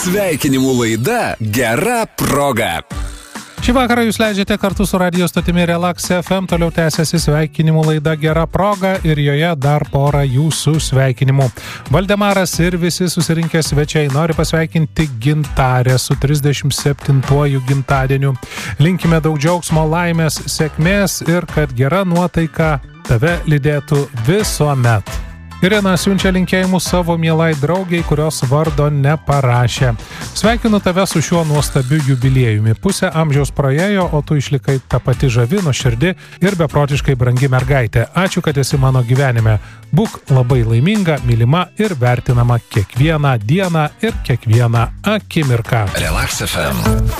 Sveikinimų laida Gera proga. Šį vakarą jūs leidžiate kartu su radio stotimi Relax FM, toliau tęsiasi sveikinimų laida Gera proga ir joje dar porą jūsų sveikinimų. Valdemaras ir visi susirinkę svečiai nori pasveikinti Gintarę su 37-uoju gimtadieniu. Linkime daug džiaugsmo, laimės, sėkmės ir kad gera nuotaika tave lydėtų visuomet. Irena siunčia linkėjimus savo mielai draugiai, kurios vardo neparašė. Sveikinu tave su šiuo nuostabiu jubiliejumi. Pusę amžiaus praėjo, o tu išlikai ta pati žavi, nuoširdi ir beprotiškai brangi mergaitė. Ačiū, kad esi mano gyvenime. Būk labai laiminga, mylima ir vertinama kiekvieną dieną ir kiekvieną akimirką. Relax FM.